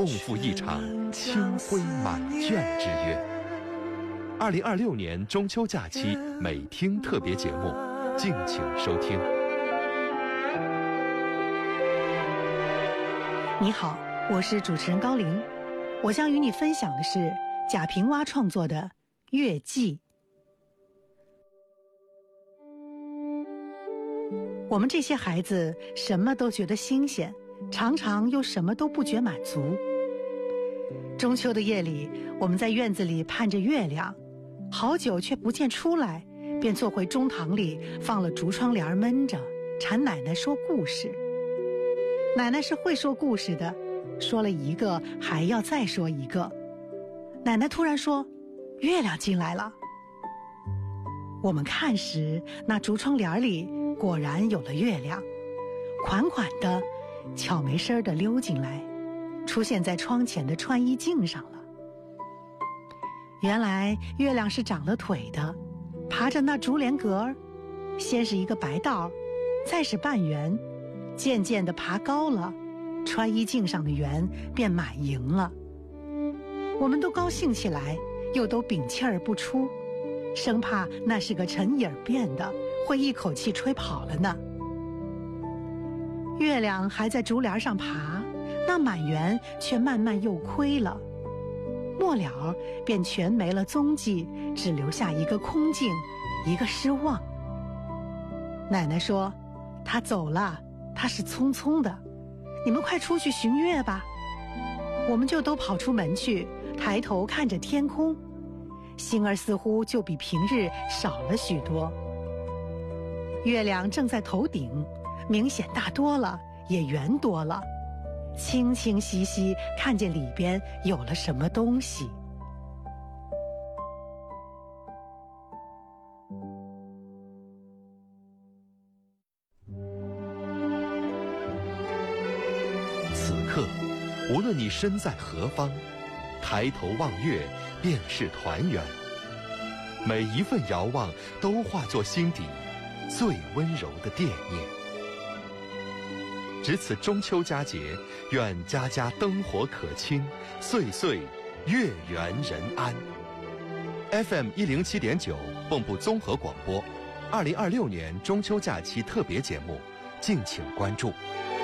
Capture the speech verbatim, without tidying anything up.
共赴一场清辉满卷之约。二零二六年中秋假期美听特别节目，敬请收听。 你好，我是主持人高玲，我将与你分享的是贾平凹创作的《月季》。我们这些孩子什么都觉得新鲜，常常又什么都不觉满足。中秋的夜里，我们在院子里盼着月亮，好久却不见出来，便坐回中堂里，放了竹窗帘闷着，馋奶奶说故事。奶奶是会说故事的，说了一个还要再说一个。奶奶突然说：“月亮进来了。”我们看时，那竹窗帘里果然有了月亮，款款的悄没声的溜进来，出现在窗前的穿衣镜上了。原来月亮是长了腿的，爬着那竹帘格儿，先是一个白道，再是半圆，渐渐地爬高了，穿衣镜上的圆便满盈了。我们都高兴起来，又都屏气儿不出，生怕那是个尘影变的，会一口气吹跑了呢。月亮还在竹帘上爬，那满圆却慢慢又亏了，末了便全没了踪迹，只留下一个空镜，一个失望。奶奶说：“他走了，他是匆匆的，你们快出去寻月吧。”我们就都跑出门去，抬头看着天空，星儿似乎就比平日少了许多。月亮正在头顶，明显大多了，也圆多了，清清晰晰看见里边有了什么东西。 此刻，无论你身在何方，抬头望月，便是团圆。每一份遥望，都化作心底最温柔的惦念。值此中秋佳节，愿家家灯火可亲，岁岁月圆人安。F M 一零七点九，蚌埠综合广播，二零二六年中秋假期特别节目，敬请关注。